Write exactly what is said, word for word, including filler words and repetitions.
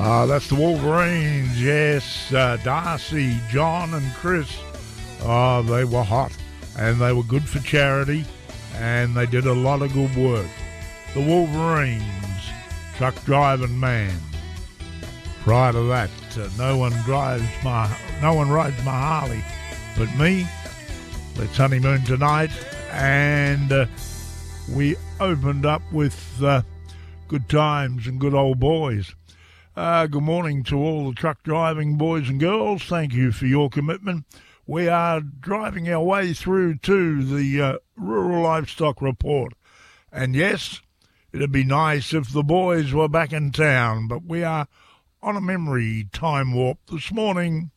Uh, that's the Wolverines, yes. Uh, Darcy, John and Chris, uh, they were hot and they were good for charity and they did a lot of good work. The Wolverines, Truck Driving Man. Prior to that, uh, no one drives my, no one rides my Harley but me. Let's honeymoon tonight, and uh, we opened up with uh, Good Times and Good Old Boys. Uh, good morning to all the truck driving boys and girls. Thank you for your commitment. We are driving our way through to the uh, Rural Livestock Report. And yes, it'd be nice if the boys were back in town, but we are on a memory time warp this morning.